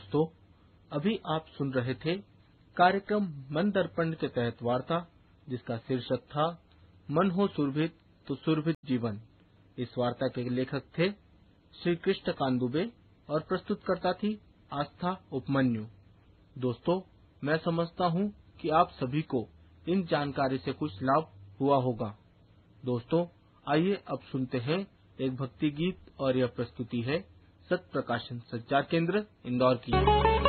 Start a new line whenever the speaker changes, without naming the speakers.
दोस्तों, अभी आप सुन रहे थे कार्यक्रम मन दर्पण के तहत वार्ता, जिसका शीर्षक था मन हो सुरभित तो सुरभित जीवन। इस वार्ता के लेखक थे श्री कृष्ण कांदुबे और प्रस्तुतकर्ता थी आस्था उपमन्यु। दोस्तों, मैं समझता हूँ कि आप सभी को इन जानकारी से कुछ लाभ हुआ होगा। दोस्तों, आइए अब सुनते हैं एक भक्ति गीत और यह प्रस्तुति है सत्य प्रकाशन संचार केंद्र इंदौर की।